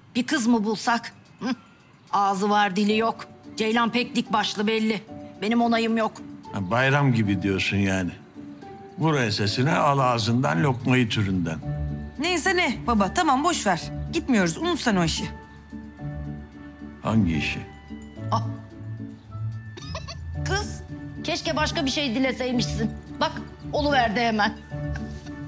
Bir kız mı bulsak? Hı? Ağzı var dili yok. Ceylan pek dik başlı belli. Benim onayım yok. Ha, bayram gibi diyorsun yani. Vur ensesine, al ağzından lokmayı türünden. Neyse ne baba, tamam boş ver. Gitmiyoruz, unut sen o işi. Hangi işi? Ah. Kız, keşke başka bir şey dileseymişsin. Bak, oluverdi hemen.